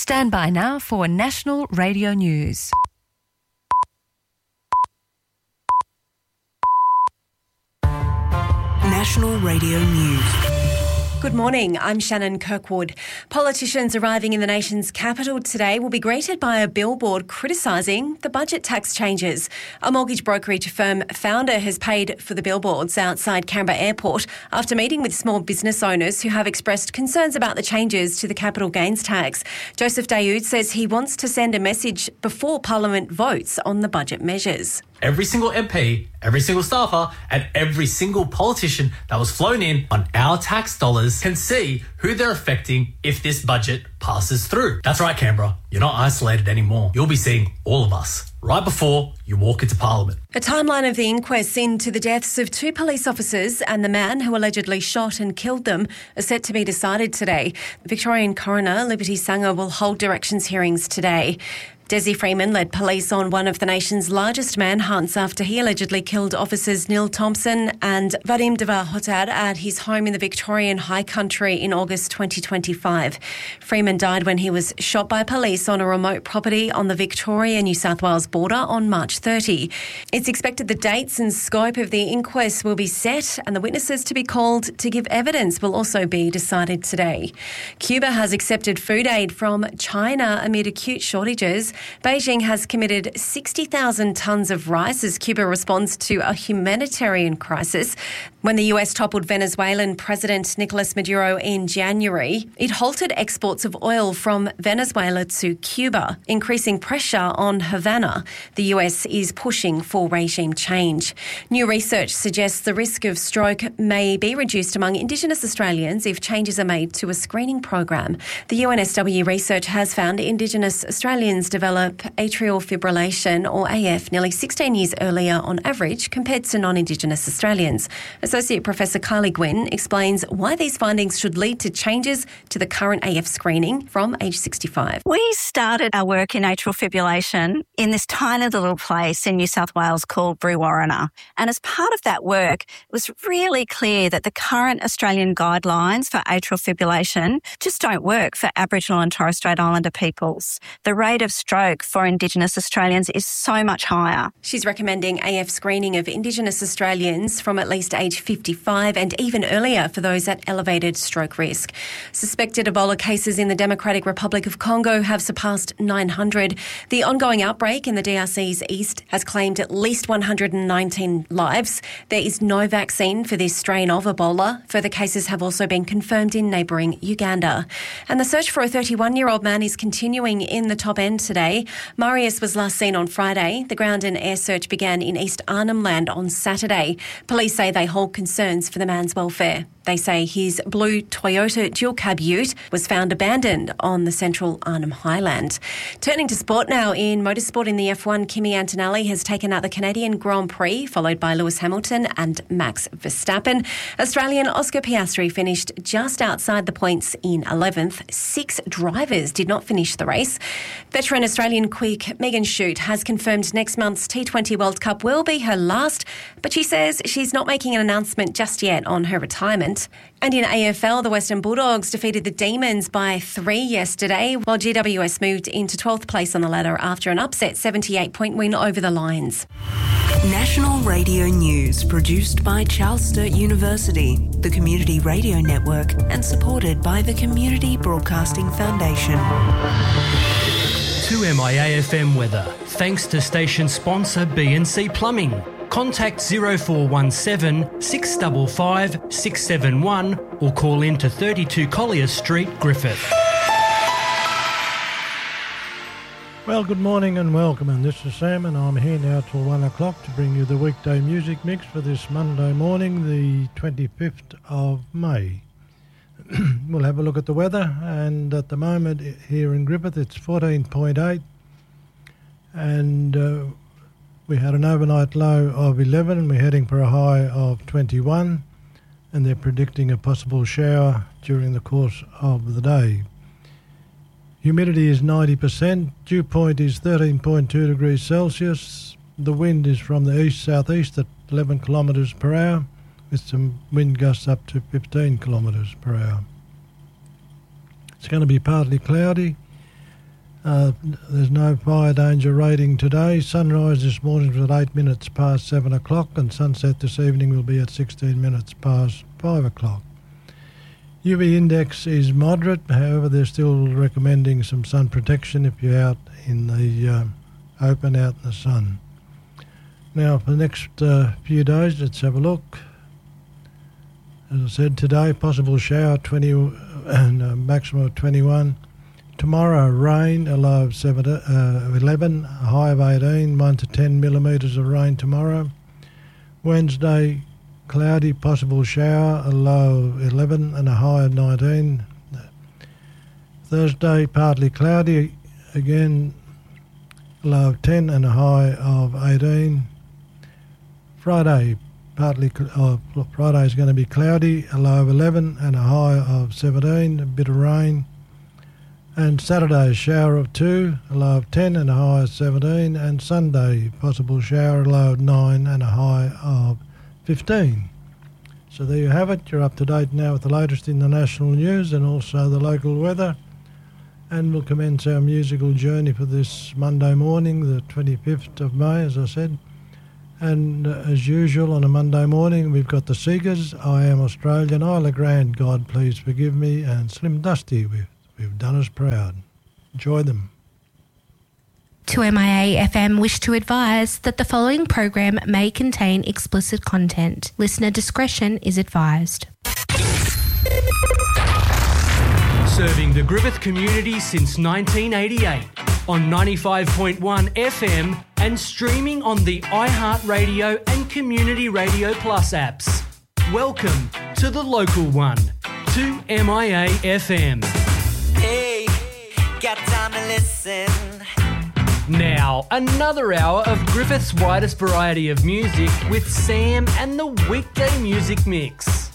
Stand by now for National Radio News. National Radio News. Good morning, I'm Shannon Kirkwood. Politicians arriving in the nation's capital today will be greeted by a billboard criticising the budget tax changes. A mortgage brokerage firm founder has paid for the billboards outside Canberra Airport after meeting with small business owners who have expressed concerns about the changes to the capital gains tax. Joseph Daoud says he wants to send a message before Parliament votes on the budget measures. Every single MP, every single staffer, and every single politician that was flown in on our tax dollars can see who they're affecting if this budget passes through. That's right, Canberra. You're not isolated anymore. You'll be seeing all of us right before you walk into Parliament. A timeline of the inquest into the deaths of 2 police officers and the man who allegedly shot and killed them are set to be decided today. Victorian coroner Liberty Sanger will hold directions hearings today. Desi Freeman led police on one of the nation's largest manhunts after he allegedly killed officers Neil Thompson and Vadim Devar Hotad at his home in the Victorian High Country in August 2025. Freeman died when he was shot by police on a remote property on the Victoria-New South Wales border on March 30. It's expected the dates and scope of the inquest will be set and the witnesses to be called to give evidence will also be decided today. Cuba has accepted food aid from China amid acute shortages. Beijing has committed 60,000 tonnes of rice as Cuba responds to a humanitarian crisis. When the US toppled Venezuelan President Nicolas Maduro in January, it halted exports of oil from Venezuela to Cuba, increasing pressure on Havana. The US is pushing for regime change. New research suggests the risk of stroke may be reduced among Indigenous Australians if changes are made to a screening program. The UNSW research has found Indigenous Australians develop atrial fibrillation, or AF, nearly 16 years earlier on average compared to non-Indigenous Australians. Associate Professor Kylie Gwynn explains why these findings should lead to changes to the current AF screening from age 65. We started our work in atrial fibrillation in this tiny little place in New South Wales called Brewarrina. And as part of that work, it was really clear that the current Australian guidelines for atrial fibrillation just don't work for Aboriginal and Torres Strait Islander peoples. The rate of stroke for Indigenous Australians is so much higher. She's recommending AF screening of Indigenous Australians from at least age 55 and even earlier for those at elevated stroke risk. Suspected Ebola cases in the Democratic Republic of Congo have surpassed 900. The ongoing outbreak in the DRC's east has claimed at least 119 lives. There is no vaccine for this strain of Ebola. Further cases have also been confirmed in neighbouring Uganda. And the search for a 31-year-old man is continuing in the Top End today. Marius was last seen on Friday. The ground and air search began in East Arnhem Land on Saturday. Police say they hold concerns for the man's welfare. They say his blue Toyota dual-cab ute was found abandoned on the central Arnhem Highland. Turning to sport now, in motorsport in the F1, Kimi Antonelli has taken out the Canadian Grand Prix, followed by Lewis Hamilton and Max Verstappen. Australian Oscar Piastri finished just outside the points in 11th. 6 drivers did not finish the race. Veteran Australian quick Megan Shute has confirmed next month's T20 World Cup will be her last, but she says she's not making an announcement just yet on her retirement. And in AFL, the Western Bulldogs defeated the Demons by 3 yesterday, while GWS moved into 12th place on the ladder after an upset 78-point win over the Lions. National Radio News, produced by Charles Sturt University, the Community Radio Network, and supported by the Community Broadcasting Foundation. To MIAFM weather, thanks to station sponsor BNC Plumbing. Contact 0417 655 671 or call in to 32 Collier Street, Griffith. Well, good morning and welcome, and this is Sam, and I'm here now till 1 o'clock to bring you the weekday music mix for this Monday morning, the 25th of May. We'll have a look at the weather, and at the moment here in Griffith it's 14.8, and we had an overnight low of 11 and we're heading for a high of 21, and they're predicting a possible shower during the course of the day. Humidity is 90%, dew point is 13.2 degrees Celsius, the wind is from the east-southeast at 11 kilometres per hour, with some wind gusts up to 15 kilometres per hour. It's going to be partly cloudy There's no fire danger rating today. Sunrise this morning was at 8 minutes past 7 o'clock, and sunset this evening will be at 16 minutes past 5 o'clock. UV index is moderate, however they're still recommending some sun protection if you're out in the open, out in the sun. Now for the next few days, let's have a look. As I said, today possible shower 20 and a maximum of 21. Tomorrow rain, a low of 11, a high of 18, 1 to 10 millimetres of rain tomorrow. Wednesday cloudy, possible shower, a low of 11 and a high of 19. Thursday partly cloudy, again a low of 10 and a high of 18. Friday Friday is going to be cloudy, a low of 11 and a high of 17, a bit of rain. And Saturday, shower of 2, a low of 10 and a high of 17. And Sunday, possible shower, a low of 9 and a high of 15. So there you have it. You're up to date now with the latest in the national news and also the local weather. And we'll commence our musical journey for this Monday morning, the 25th of May, as I said. And as usual on a Monday morning, we've got the Seekers, I Am Australian, Isla Grande, God Please Forgive Me, and Slim Dusty with We've Done Us Proud. Enjoy them. 2MIA FM wish to advise that the following program may contain explicit content. Listener discretion is advised. Serving the Griffith community since 1988 on 95.1 FM and streaming on the iHeartRadio and Community Radio Plus apps. Welcome to the local one, 2MIA FM. Hey, got time to listen. Now, another hour of Griffith's widest variety of music with Sam and the Weekday Music Mix.